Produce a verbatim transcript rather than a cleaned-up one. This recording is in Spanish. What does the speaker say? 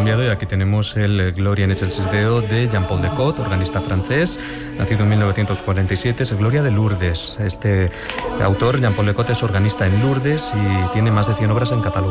cambiado y aquí tenemos el Gloria en Excelsis Deo de Jean-Paul Decaux, organista francés, nacido en mil novecientos cuarenta y siete, es Gloria de Lourdes. Este autor, Jean-Paul Decaux, es organista en Lourdes y tiene más de cien obras en catálogo.